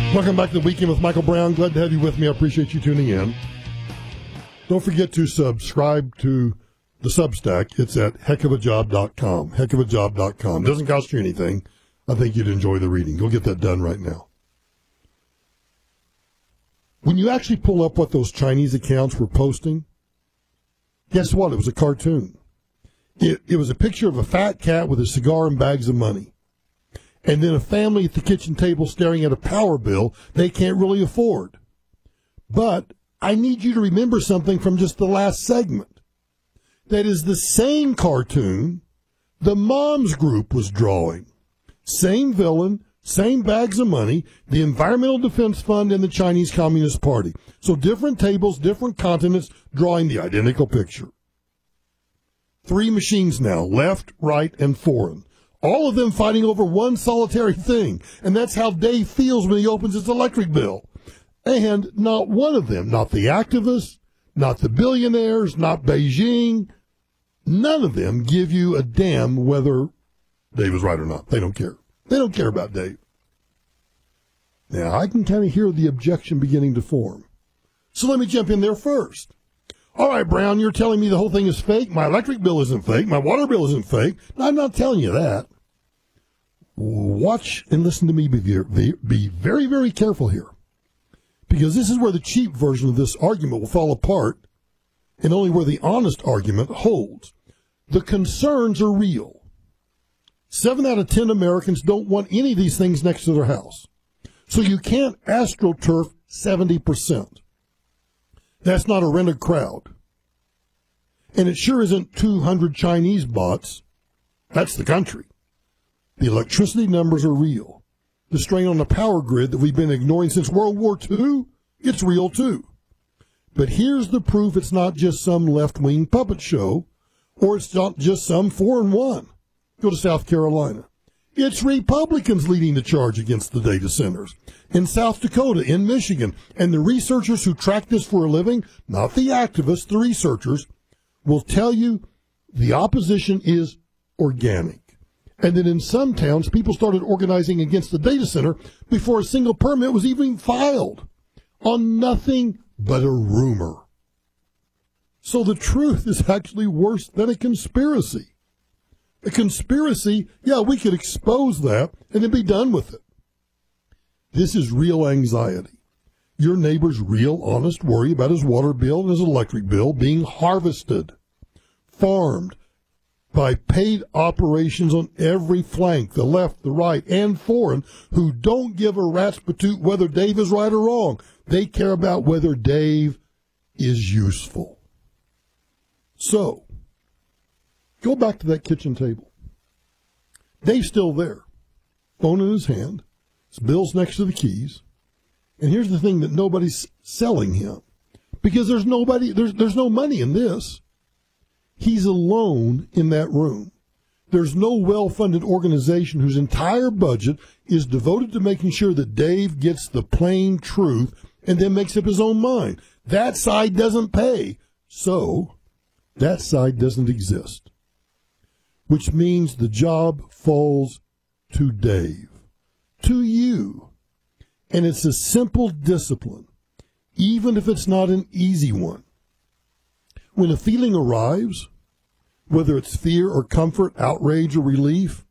Welcome back to the Weekend with Michael Brown. Glad to have you with me. I appreciate you tuning in. Don't forget to subscribe to the Substack. It's at heckofajob.com. Heckofajob.com. Doesn't cost you anything. I think you'd enjoy the reading. Go get that done right now. When you actually pull up what those Chinese accounts were posting, guess what? It was a cartoon. It was a picture of a fat cat with a cigar and bags of money. And then a family at the kitchen table staring at a power bill they can't really afford. But I need you to remember something from just the last segment. That is the same cartoon the Moms Group was drawing. Same villain, same bags of money, the Environmental Defense Fund and the Chinese Communist Party. So different tables, different continents drawing the identical picture. 3 machines now, left, right, and foreign. All of them fighting over one solitary thing, and that's how Dave feels when he opens his electric bill. And not one of them, not the activists, not the billionaires, not Beijing, none of them give you a damn whether Dave is right or not. They don't care. They don't care about Dave. Now, I can kind of hear the objection beginning to form. So let me jump in there first. All right, Brown, you're telling me the whole thing is fake? My electric bill isn't fake. My water bill isn't fake. No, I'm not telling you that. Watch and listen to me. Be very, very careful here. Because this is where the cheap version of this argument will fall apart and only where the honest argument holds. The concerns are real. 7 out of 10 Americans don't want any of these things next to their house. So you can't astroturf 70%. That's not a rented crowd. And it sure isn't 200 Chinese bots. That's the country. The electricity numbers are real. The strain on the power grid that we've been ignoring since World War II, it's real too. But here's the proof it's not just some left-wing puppet show, or it's not just some 4-1. Go to South Carolina. It's Republicans leading the charge against the data centers. In South Dakota, in Michigan, and the researchers who track this for a living, not the activists, the researchers, will tell you the opposition is organic. And then in some towns, people started organizing against the data center before a single permit was even filed on nothing but a rumor. So the truth is actually worse than a conspiracy. A conspiracy, yeah, we could expose that and then be done with it. This is real anxiety. Your neighbor's real honest worry about his water bill and his electric bill being harvested, farmed by paid operations on every flank, the left, the right, and foreign, who don't give a rat's patoot whether Dave is right or wrong. They care about whether Dave is useful. So, go back to that kitchen table. Dave's still there, phone in his hand, his bill's next to the keys, and here's the thing that nobody's selling him, because there's no money in this. He's alone in that room. There's no well-funded organization whose entire budget is devoted to making sure that Dave gets the plain truth and then makes up his own mind. That side doesn't pay, so that side doesn't exist. Which means the job falls to Dave, to you. And it's a simple discipline, even if it's not an easy one. When a feeling arrives, whether it's fear or comfort, outrage or relief,